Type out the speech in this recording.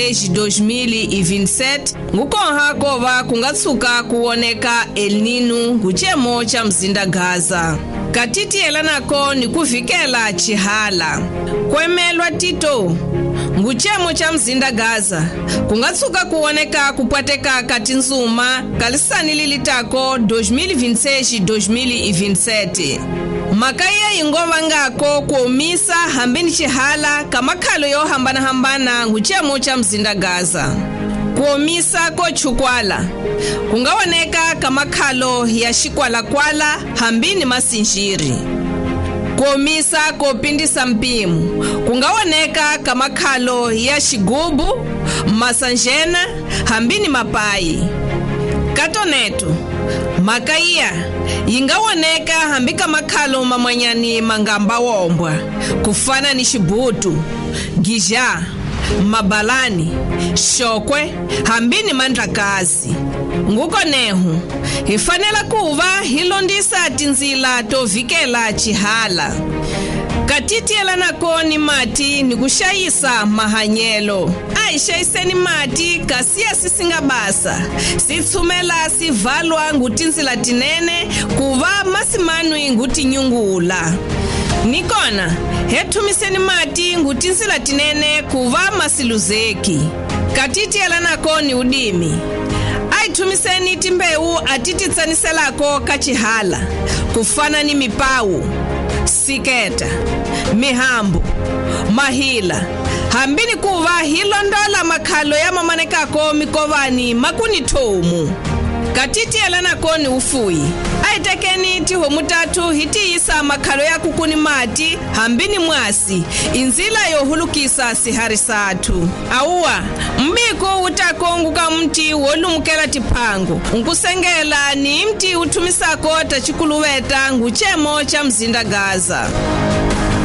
2027 ngukonha kova kungatsuka kuoneka El Nino nguchemo cha mzinda Gaza. Katiti elanako ni kuvikela chihala. Kwemelwa tito nguchemo cha mzinda Gaza kungatsuka kuoneka kupwateka kati nzuma kalisani lilitako 2026-2027. Makaya ingova ngako kuomisa hambini chihala kamakhalo yo hambana nguchemo cha mzinda Gaza. Kuomisa ko chukwala kungaoneka kamakhalo ya shikwala-kwala hambini masinjiri. Kuomisa ko pindisa mpimu kungaoneka kamakhalo ya shigubu masanjena hambini mapayi. Katoneto makaya ingawoneka hambika makhalo mamanyani mangamba wombwa kufana ni shibutu, gija, mabalani, shokwe hambini mandlakazi. Nguko nehu hifanela kuva hilondisa tinzila tovikela chihala. Katiti elanako ni mati ni kushayisa mahanyelo. Aishayiseni mati kasia sisingabasa. Sitsumela sivalwa ngutinzila tinene kuva masimanwi nguti nyungula. Nikona hetumiseni mati ngutinzila tinene kuva masiluzeki. Katiti elanako ni udimi. Aitumiseni timbeu atititsaniselako kachihala kufana ni mipawu, siketa, mihambu, mahila hambini kuva hilondola makhalo ya mamanekako mikovani makuni tomu. Katiti elanako ni ufuyi. Aitekeni tiho mutatu hitiisa makhalo ya kukuni mati hambini mwasi inzila yohulukisa siharisatu. Auwa mbiko utakonguka mti wolumukela tipango nkusengela ni mti utumisako tachikuluweta nguchemo cha mzinda Gaza.